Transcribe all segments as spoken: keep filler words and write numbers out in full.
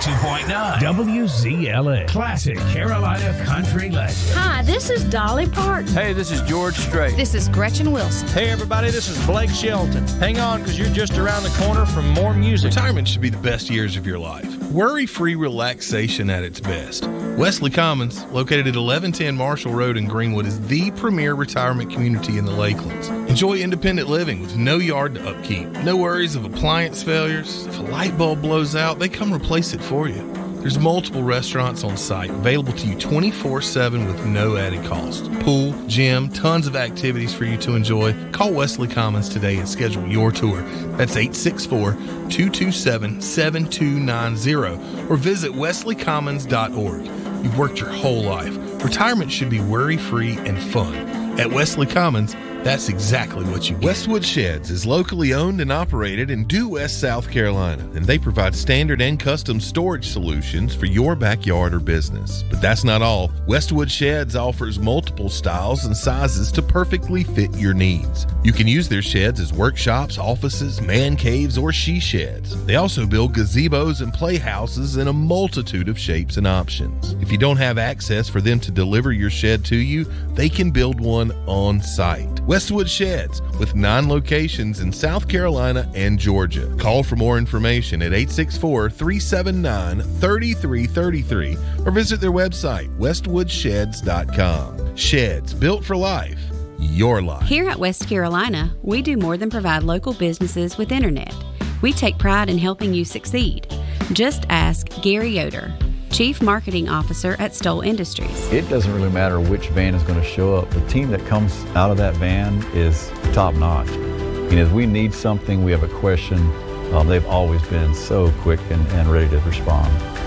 ninety-two point nine W Z L A. Classic Carolina Country Legend. Hi, this is Dolly Parton. Hey, this is George Strait. This is Gretchen Wilson. Hey, everybody, this is Blake Shelton. Hang on, because you're just around the corner from more music. Retirement should be the best years of your life. Worry-free relaxation at its best. Wesley Commons, located at eleven ten Marshall Road in Greenwood, is the premier retirement community in the Lakelands. Enjoy independent living with no yard to upkeep. No worries of appliance failures. If a light bulb blows out, they come replace it for you. There's multiple restaurants on site available to you twenty-four seven with no added cost. Pool, gym, tons of activities for you to enjoy. Call Wesley Commons today and schedule your tour. That's eight six four, two two seven, seven two nine zero or visit wesley commons dot org. You've worked your whole life. Retirement should be worry-free and fun. At Wesley Commons, that's exactly what you get. Westwood Sheds is locally owned and operated in Due West, South Carolina, and they provide standard and custom storage solutions for your backyard or business. But that's not all. Westwood Sheds offers multiple styles and sizes to perfectly fit your needs. You can use their sheds as workshops, offices, man caves, or she sheds. They also build gazebos and playhouses in a multitude of shapes and options. If you don't have access for them to deliver your shed to you, they can build one on site. Westwood Sheds, with nine locations in South Carolina and Georgia. Call for more information at eight six four, three seven nine, three three three three or visit their website, westwood sheds dot com. Sheds, built for life, your life. Here at West Carolina, we do more than provide local businesses with internet. We take pride in helping you succeed. Just ask Gary Yoder, Chief Marketing Officer at Stoll Industries. It doesn't really matter which van is going to show up. The team that comes out of that van is top notch. And if we need something, we have a question, uh, they've always been so quick and, and ready to respond.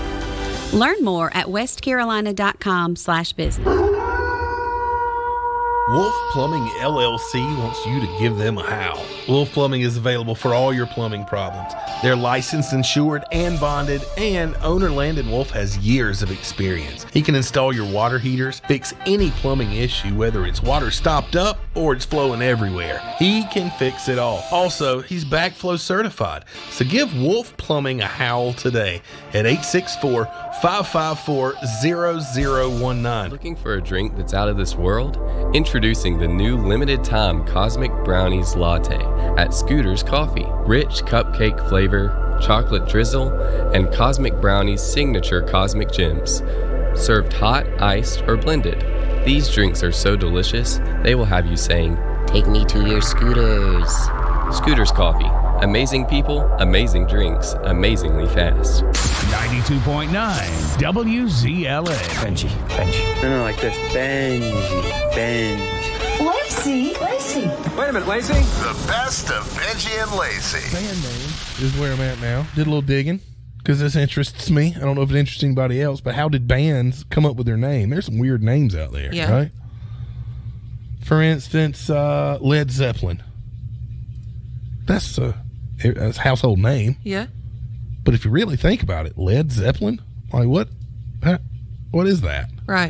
Learn more at west carolina dot com slash business. Wolf Plumbing L L C wants you to give them a howl. Wolf Plumbing is available for all your plumbing problems. They're licensed, insured, and bonded, and owner Landon Wolf has years of experience. He can install your water heaters, fix any plumbing issue, whether it's water stopped up or it's flowing everywhere. He can fix it all. Also, he's backflow certified. So give Wolf Plumbing a howl today at eight six four, five five four, zero zero one nine. Looking for a drink that's out of this world? Introducing the new limited time Cosmic Brownies Latte at Scooter's Coffee. Rich cupcake flavor, chocolate drizzle, and Cosmic Brownies signature Cosmic Gems. Served hot, iced, or blended. These drinks are so delicious, they will have you saying, "Take me to your Scooters." Scooter's Coffee. Amazing people, amazing drinks, amazingly fast. ninety-two point nine W Z L A. Benji, Benji. No, no, like this. Benji, Benji. Lacey, Lacey. Wait a minute, Lacey. The best of Benji and Lacey. Band name is where I'm at now. Did a little digging because this interests me. I don't know if it interests anybody else, but how did bands come up with their name? There's some weird names out there, yeah. right? For instance, uh, Led Zeppelin. That's a, that's a household name. Yeah. But if you really think about it, Led Zeppelin, like what? What is that? Right.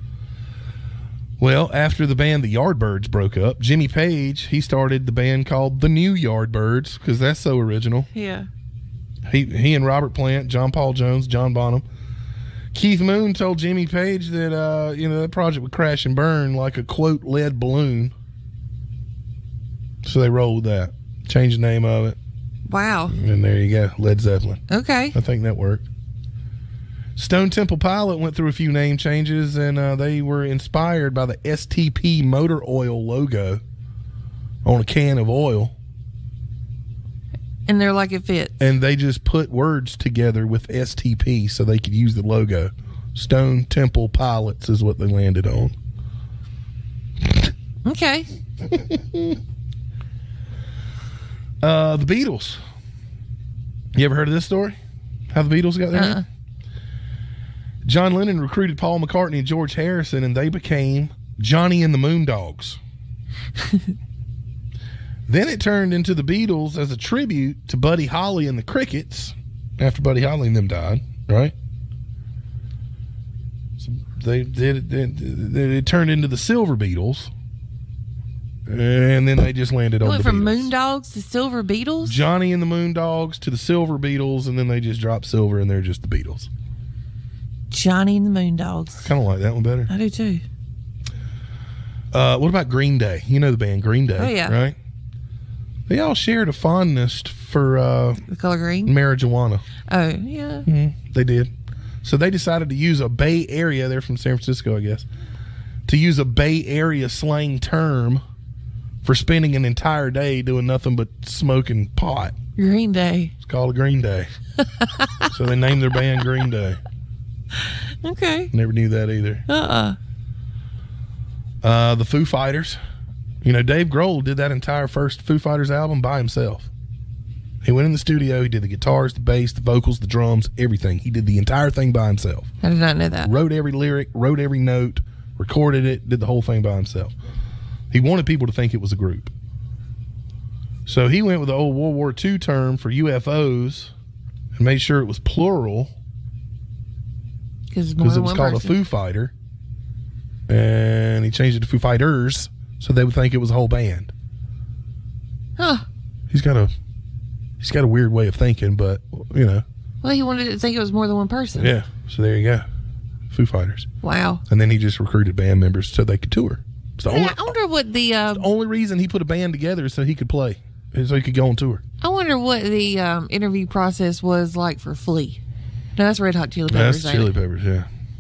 Well, after the band the Yardbirds broke up, Jimmy Page, he started the band called the New Yardbirds because that's so original. Yeah. He he and Robert Plant, John Paul Jones, John Bonham. Keith Moon told Jimmy Page that uh, you know that project would crash and burn like a quote lead balloon. So they rolled with that, changed the name of it. Wow. And there you go, Led Zeppelin. Okay. I think that worked. Stone Temple Pilot went through a few name changes, and uh, they were inspired by the S T P motor oil logo on a can of oil. And they're like, it fits. And they just put words together with S T P so they could use the logo. Stone Temple Pilots is what they landed on. Okay. uh, the Beatles. You ever heard of this story? How the Beatles got their Uh-uh. name? John Lennon recruited Paul McCartney and George Harrison, and they became Johnny and the Moondogs. Then it turned into the Beatles as a tribute to Buddy Holly and the Crickets after Buddy Holly and them died, right? So they did it, it, it turned into the Silver Beatles. And then they just landed It on went the from Beatles. Moondogs to Silver Beetles? Johnny and the Moondogs to the Silver Beatles, and then they just dropped Silver, and they're just the Beatles. Johnny and the Moondogs. Kind of like that one better. I do too. Uh, what about Green Day? You know the band Green Day, Oh, yeah. right? They all shared a fondness for uh, The color green? marijuana. Oh, yeah. Mm-hmm. They did. So they decided to use a Bay Area, they're from San Francisco, I guess, to use a Bay Area slang term for spending an entire day doing nothing but smoking pot. Green Day. It's called a Green Day. So they named their band Green Day. Okay. Never knew that either. Uh-uh. Uh, the Foo Fighters. You know, Dave Grohl did that entire first Foo Fighters album by himself. He went in the studio, he did the guitars, the bass, the vocals, the drums, everything. He did the entire thing by himself. I did not know that. Wrote every lyric, wrote every note, recorded it, did the whole thing by himself. He wanted people to think it was a group. So he went with the old World War Two term for U F Os and made sure it was plural because it was called person. a Foo Fighter. And he changed it to Foo Fighters so they would think it was a whole band. Huh. He's got a he's got a weird way of thinking, but you know. Well, he wanted to think it was more than one person. Yeah. So there you go. Foo Fighters. Wow. And then he just recruited band members so they could tour. It's the Yeah, only, I wonder what the uh, the only reason he put a band together is so he could play. So he could go on tour. I wonder what the um, interview process was like for Flea. No, that's Red Hot Chili Peppers. That's Chili Peppers, yeah.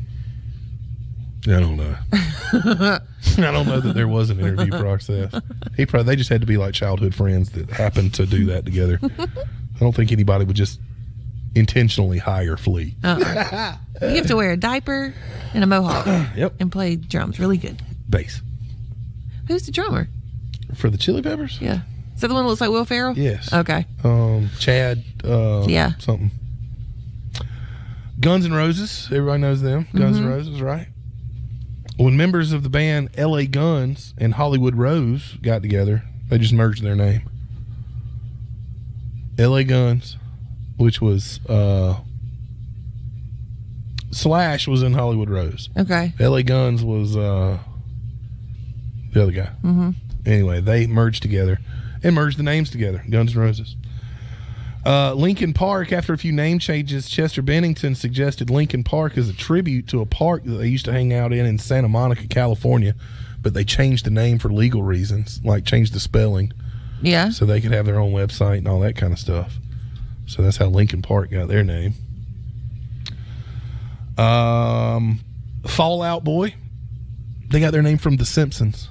I don't know. I don't know that there was an interview process. He probably they just had to be like childhood friends that happened to do that together. I don't think anybody would just intentionally hire Flea. Uh-uh. You have to wear a diaper and a mohawk. Yep. And play drums really good. Bass. Who's the drummer? For the Chili Peppers? Yeah. Is that the one that looks like Will Ferrell? Yes. Okay. Um, Chad. Uh, yeah. Something. Guns N' Roses. Everybody knows them. Guns Mm-hmm. N' Roses, right? When members of the band L A Guns and Hollywood Rose got together, they just merged their name. L A Guns, which was uh, Slash was in Hollywood Rose. Okay. L A Guns was uh, the other guy. Mm-hmm. Anyway, they merged together and merged the names together. Guns N' Roses. Uh, Lincoln Park, after a few name changes, Chester Bennington suggested Lincoln Park as a tribute to a park that they used to hang out in in Santa Monica, California, but they changed the name for legal reasons, like changed the spelling. Yeah. So they could have their own website and all that kind of stuff. So that's how Lincoln Park got their name. Um, Fall Out Boy, they got their name from The Simpsons.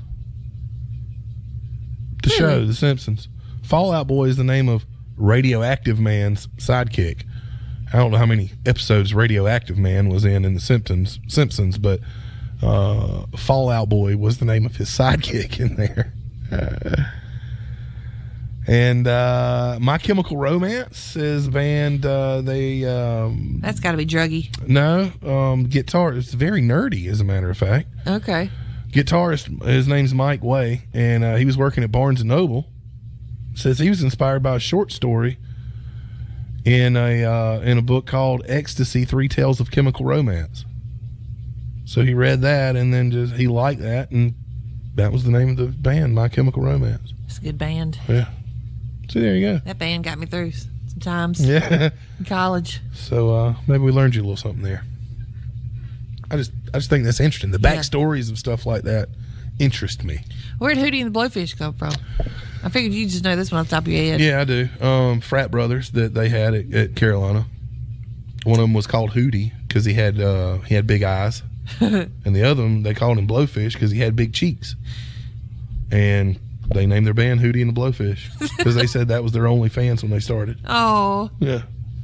The Really? show, The Simpsons. Fall Out Boy is the name of Radioactive Man's sidekick. I don't know how many episodes Radioactive Man was in in The Simpsons, Simpsons, but uh, Fall Out Boy was the name of his sidekick in there. Uh, and uh, My Chemical Romance is a band. Uh, they um, That's got to be druggy. no um, guitar. It's very nerdy, as a matter of fact. Okay. Guitarist, his name's Mike Way, and uh, he was working at Barnes and Noble. Says he was inspired by a short story in a uh, in a book called Ecstasy: Three Tales of Chemical Romance. So he read that, and then just he liked that, and that was the name of the band, My Chemical Romance. It's a good band. Yeah. So there you go. That band got me through some times. Yeah. In college. So uh, maybe we learned you a little something there. I just I just think that's interesting. The Yeah. backstories of stuff like that interest me. Where did Hootie and the Blowfish come from? I figured you just know this one off the top of your head. Yeah, I do. Um, frat brothers that they had at, at Carolina. One of them was called Hootie because he had uh, he had big eyes, and the other one they called him Blowfish because he had big cheeks. And they named their band Hootie and the Blowfish because they said that was their only fans when they started. Oh, Yeah,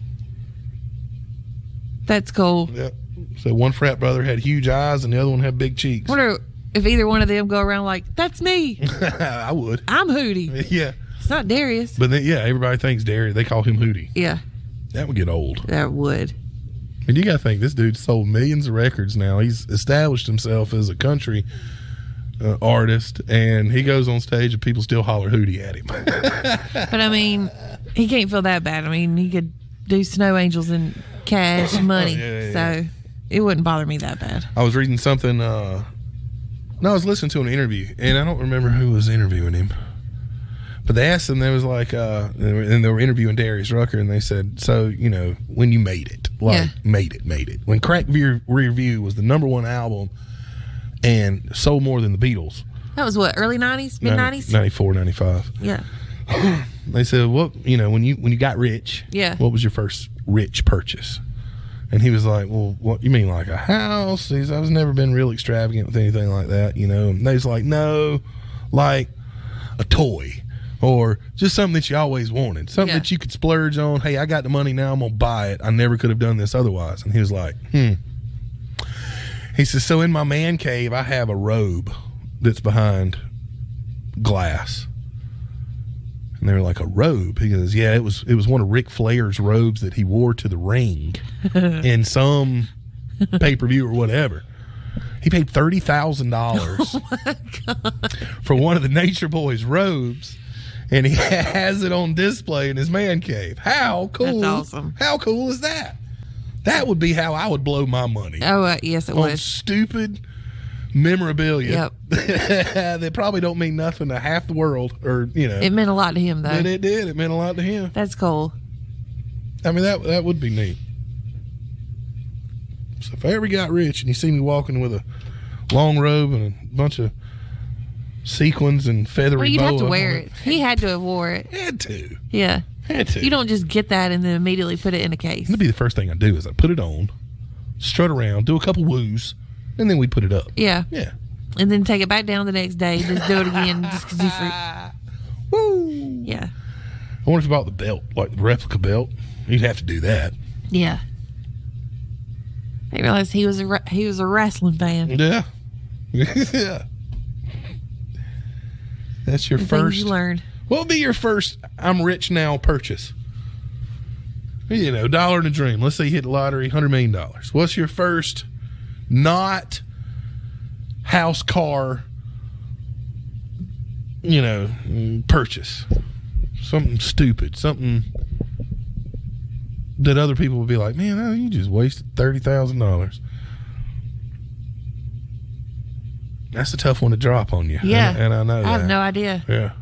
that's cool. yeah. So one frat brother had huge eyes, and the other one had big cheeks. I wonder if either one of them go around like, that's me. I would. I'm Hootie. Yeah, It's not Darius. but then, yeah, everybody thinks Darius. They call him Hootie. Yeah, That would get old. that would. And you got to think, this dude sold millions of records now. He's established himself as a country uh, artist, and he goes on stage and people still holler Hootie at him. But I mean, he can't feel that bad. I mean, he could do Snow Angels and cash money. Oh, yeah, yeah, so it wouldn't bother me that bad. I was reading something uh, No, I was listening to an interview, and I don't remember who was interviewing him. But they asked him, they was like, uh, and they were interviewing Darius Rucker, and they said, so, you know, when you made it, like, Yeah. made it, made it. When Crack Rear, Rear View was the number one album and sold more than the Beatles. That was what, early nineties, mid nineties? ninety-four, ninety-five. Yeah. They said, well, you know, when you when you got rich, Yeah. what was your first rich purchase? And he was like, well, what you mean, like a house? He's, I was never been real extravagant with anything like that, you know. And they was like, no, like a toy. Or just something that you always wanted. Something Yeah. that you could splurge on. Hey, I got the money now. I'm going to buy it. I never could have done this otherwise. And he was like, hmm. He says, so in my man cave, I have a robe that's behind glass. And they were like, a robe? He goes, yeah, it was it was one of Ric Flair's robes that he wore to the ring in some pay-per-view or whatever. He paid thirty thousand dollars Oh for one of the Nature Boys robes. And he has it on display in his man cave. How cool. That's awesome. How cool is that? That would be how I would blow my money. Oh, uh, yes, it on would. stupid memorabilia. Yep. That probably don't mean nothing to half the world, or, you know. It meant a lot to him, though. But it did. It meant a lot to him. That's cool. I mean, that that would be neat. So if I ever got rich and you see me walking with a long robe and a bunch of sequins and feathery Well, you'd boa have to on wear it. He had to have wore it. Had to. Yeah. Had to. You don't just get that and then immediately put it in a case. That'd be the first thing I do is I put it on, strut around, do a couple woos, and then we put it up. Yeah. Yeah. And then take it back down the next day. Just do it again just because you free. Woo. Yeah. I wonder if you bought the belt, like the replica belt. You'd have to do that. Yeah. I didn't realize he was a, re- he was a wrestling fan. Yeah. Yeah. That's your The things first. you learned. What would be your first I'm rich now purchase? You know, dollar in a dream. Let's say you hit the lottery, one hundred million dollars. What's your first not house, car, you know, purchase? Something stupid. Something that other people would be like, man, oh, you just wasted thirty thousand dollars. That's a tough one to drop on you. Yeah. And, and I know I that. have no idea. Yeah.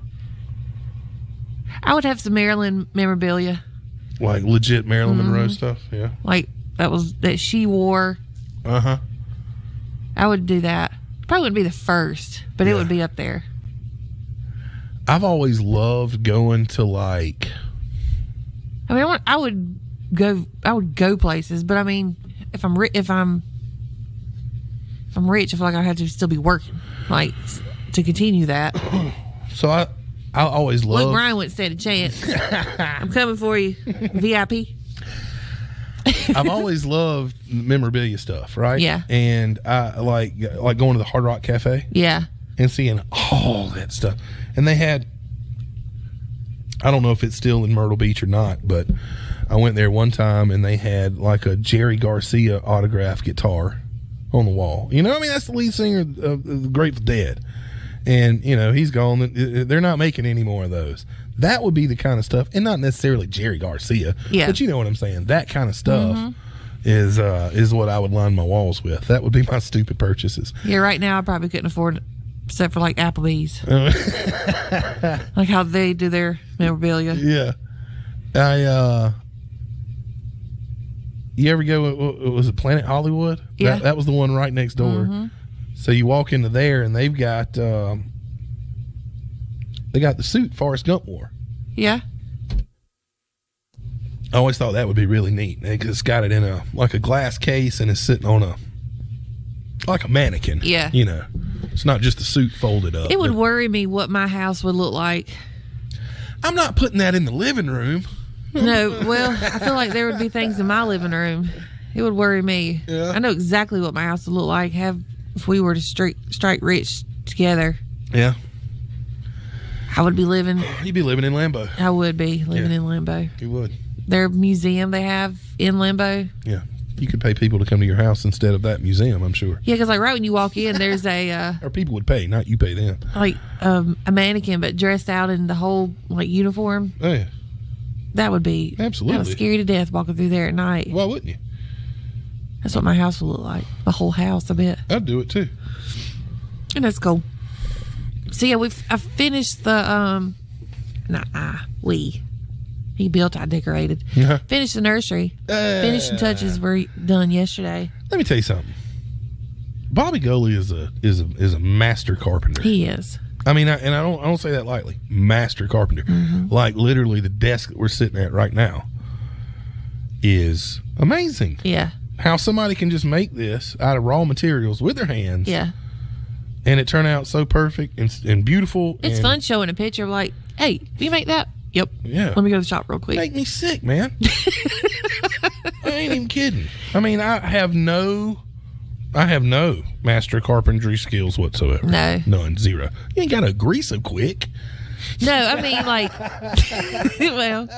I would have some Marilyn memorabilia. Like legit Marilyn Mhm. Monroe stuff. Yeah. Like that was that she wore. Uh huh. I would do that. Probably wouldn't be the first, but it Yeah. would be up there. I've always loved going to like. I mean, I, want, I would go. I would go places, but I mean, if I'm ri- if I'm if I'm rich, I feel like I have to still be working, like s- to continue that. So I, I always Luke love. Bryan wouldn't stand a chance. I'm coming for you, V I P. I've always loved memorabilia stuff, right? Yeah. And I like like going to the Hard Rock Cafe Yeah, and seeing all that stuff. And they had, I don't know if it's still in Myrtle Beach or not, but I went there one time and they had like a Jerry Garcia autographed guitar on the wall. You know, I mean, that's the lead singer of the Grateful Dead. And, you know, he's gone. They're not making any more of those. That would be the kind of stuff, and not necessarily Jerry Garcia, Yeah. but you know what I'm saying. That kind of stuff Mhm. is uh, is what I would line my walls with. That would be my stupid purchases. yeah. Right now, I probably couldn't afford it, except for like Applebee's, like how they do their memorabilia. Yeah. I, uh, you ever go, was it Planet Hollywood? Yeah. That, that was the one right next door. Mhm. So you walk into there and they've got, um, they got the suit Forrest Gump wore. Yeah, I always thought that would be really neat. It's got it in a, like a glass case and it's sitting on a, like a mannequin. Yeah. You know, it's not just the suit folded up. it would but worry me what my house would look like. I'm not putting that in the living room. No, well, I feel like there would be things in my living room. It would worry me. Yeah. I know exactly what my house would look like. Have if we were to strike strike rich together, Yeah. I would be living. You'd be living in Lambo. I would be living Yeah. in Limbo. You would. Their museum they have in Limbo. Yeah. You could pay people to come to your house instead of that museum, I'm sure. Yeah, because like right when you walk in, there's a uh, Or people would pay, not you pay them. like um, a mannequin, but dressed out in the whole like uniform. Oh, yeah. That would be Absolutely. That would scare you to death walking through there at night. Why wouldn't you? That's what my house would look like. The whole house, I bet. I'd do it too. And that's cool. So yeah, we've I finished the um, not I we. He built, I decorated. Uh-huh. Finished the nursery. Uh, Finishing touches were done yesterday. Let me tell you something. Bobby Goley is a is a is a master carpenter. He is. I mean, I, and I don't I don't say that lightly. Master carpenter. Mm-hmm. Like literally, the desk that we're sitting at right now is amazing. Yeah. How somebody can just make this out of raw materials with their hands. Yeah. And it turned out so perfect and, and beautiful. It's and fun showing a picture of like, hey, do you make that? Yep. Yeah. Let me go to the shop real quick. Make me sick, man. I ain't even kidding. I mean, I have no, I have no master carpentry skills whatsoever. No. None. Zero. You ain't got to agree so quick. No, I mean like, well.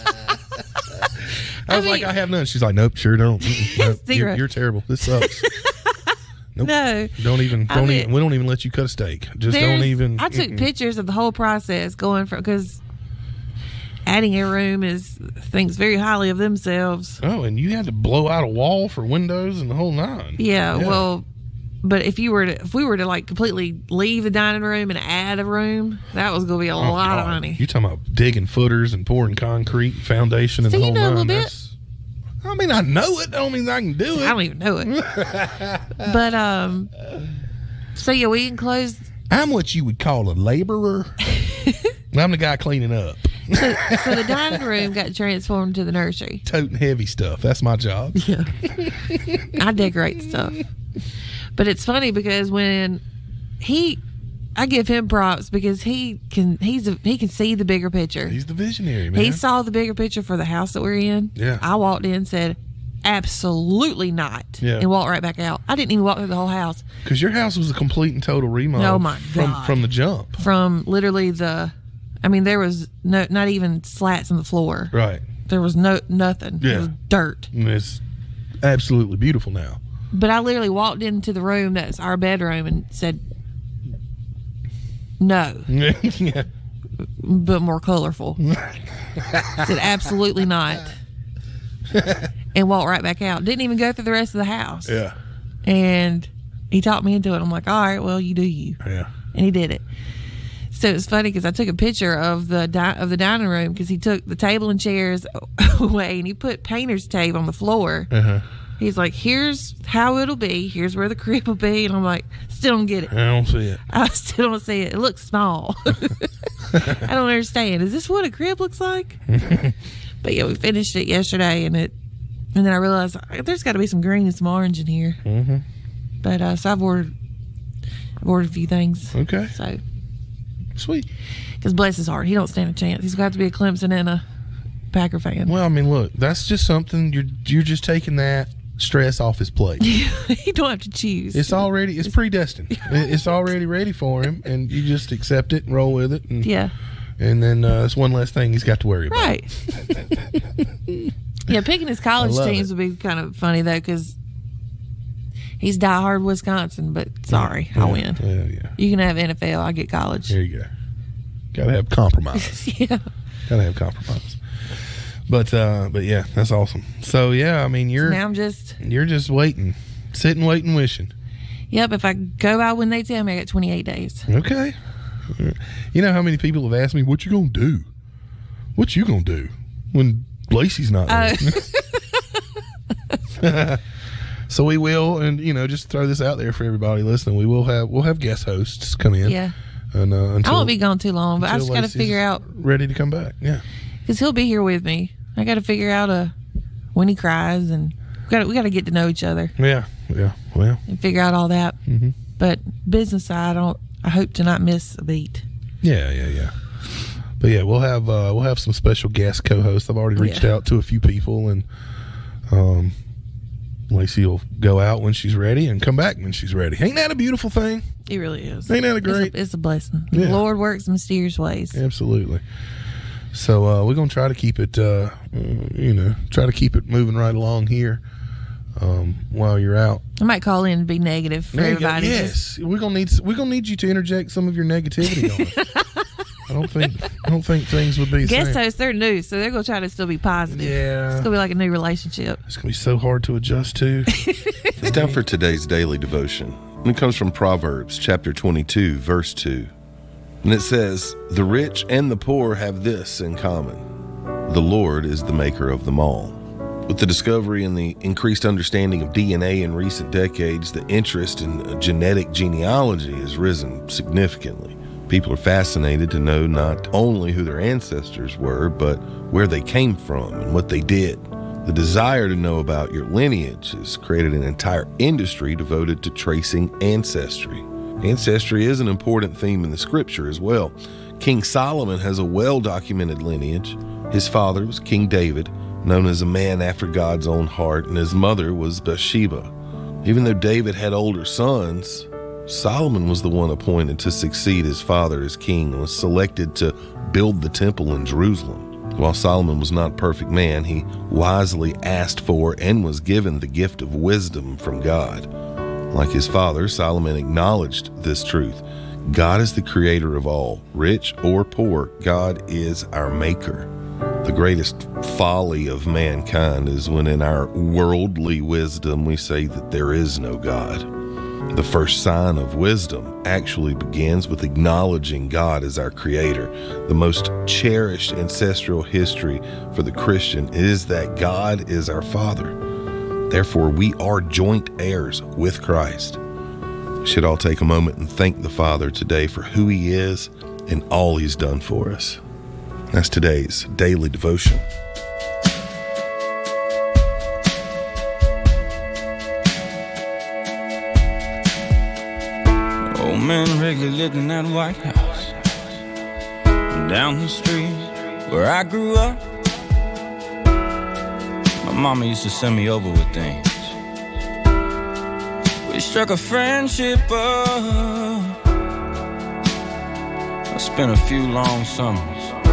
I was I like, mean, I have none. She's like, nope, sure don't. Mm-mm, nope, Zero. You're, you're terrible. This sucks. Nope. No. Don't even. I Don't mean, even. We don't even let you cut a steak. Just There's- don't even. I took mm-mm. pictures of the whole process going from, because adding a room is thinks very highly of themselves. Oh, and you had to blow out a wall for windows and the whole nine. Yeah, well, but if you were to, if we were to like completely leave the dining room and add a room, that was going to be a Oh, lot God. of money. You talking about digging footers and pouring concrete foundation and So the you whole know a nine? little bit? That's- I mean, I know it. That don't mean I can do it. I don't even know it. But um, so yeah, we enclosed. I'm what you would call a laborer. I'm the guy cleaning up, So, so the dining room got transformed to the nursery. toting heavy stuff. That's my job. Yeah, I decorate stuff. But it's funny because when he, I give him props because he can he's a, he can see the bigger picture. He's the visionary, man. He saw the bigger picture for the house that we're in. Yeah. I walked in and said, absolutely not. Yeah. And walked right back out. I didn't even walk through the whole house. Because your house was a complete and total remodel. Oh, my from, God. From the jump. From literally the, I mean, there was no, not even slats in the floor. Right. There was no nothing. Yeah. It was dirt. And it's absolutely beautiful now. But I literally walked into the room that's our bedroom and said, no, Yeah. but more colorful. Said, absolutely not. And walked right back out. Didn't even go through the rest of the house. Yeah. And he talked me into it. I'm like, all right, well, you do you. Yeah. And he did it. So it's funny because I took a picture of the di- of the dining room because he took the table and chairs away and he put painter's tape on the floor. Uh-huh. He's like, here's how it'll be. Here's where the crib will be. And I'm like, still don't get it. I don't see it. I still don't see it. It looks small. I don't understand. Is this what a crib looks like? But yeah, we finished it yesterday, and it, and then I realized there's got to be some green and some orange in here. Mm-hmm. But uh, so I've ordered, I've ordered a few things. Okay. So Sweet. because bless his heart, he don't stand a chance. He's got to be a Clemson and a Packer fan. Well, I mean, look, that's just something you're you're just taking that stress off his plate. He don't have to choose. It's already it's predestined. It- It's already ready for him, and you just accept it and roll with it. And, Yeah. And then uh, it's one less thing he's got to worry about. Right. Yeah, picking his college I love teams it. would be kind of funny though, because he's diehard Wisconsin. But sorry, I Yeah, win. Yeah, yeah. You can have N F L. I get college. There you go. Got to have compromise. Yeah. Got to have compromise. But uh, but yeah, that's awesome. So yeah, I mean you're Now I'm just. you're just waiting, sitting, waiting, wishing. Yep. If I go by when they tell me, I got twenty-eight days. Okay. You know how many people have asked me, "What you gonna do? What you gonna do when Lacey's not there?" Uh, So we will, and you know, just throw this out there for everybody listening. We will have we'll have guest hosts come in. Yeah. And uh, I until, won't be gone too long, but I until just got to Lacey's figure out ready to come back. Yeah. because he'll be here with me. I got to figure out uh when he cries, and we got we got to get to know each other Yeah. Yeah. Well. and figure out all that. Mm-hmm. But business side, I don't. I hope to not miss a beat. Yeah. Yeah. Yeah. But yeah, we'll have uh, we'll have some special guest co-hosts. I've already reached Yeah. out to a few people, and um, Lacey will go out when she's ready and come back when she's ready. Ain't that a beautiful thing? It really is. Ain't that a It's great? a, it's a blessing. Yeah. The Lord works in mysterious ways. Absolutely. So uh, we're gonna try to keep it, uh, you know, try to keep it moving right along here um, while you're out. I might call in and be negative for There you go. everybody. Yes, we're gonna need we're gonna need you to interject some of your negativity on us. I don't think I don't think things would be the Guest same. hosts, they're new, so they're gonna try to still be positive. Yeah. It's gonna be like a new relationship. It's gonna be so hard to adjust to. It's time for today's daily devotion. And it comes from Proverbs chapter twenty-two, verse two. And it says, "The rich and the poor have this in common. The Lord is the maker of them all." With the discovery and the increased understanding of D N A in recent decades, the interest in genetic genealogy has risen significantly. People are fascinated to know not only who their ancestors were, but where they came from and what they did. The desire to know about your lineage has created an entire industry devoted to tracing ancestry. Ancestry is an important theme in the scripture as well. King Solomon has a well-documented lineage. His father was King David, known as a man after God's own heart, and his mother was Bathsheba. Even though David had older sons, Solomon was the one appointed to succeed his father as king and was selected to build the temple in Jerusalem. While Solomon was not a perfect man, he wisely asked for and was given the gift of wisdom from God. Like his father, Solomon acknowledged this truth. God is the creator of all. Rich or poor, God is our maker. The greatest folly of mankind is when in our worldly wisdom we say that there is no God. The first sign of wisdom actually begins with acknowledging God as our creator. The most cherished ancestral history for the Christian is that God is our Father. Therefore, we are joint heirs with Christ. We should all take a moment and thank the Father today for who he is and all he's done for us. That's today's daily devotion. Old man regularly lived in that White House. And down the street where I grew up, my mama used to send me over with things. We struck a friendship up. I spent a few long summers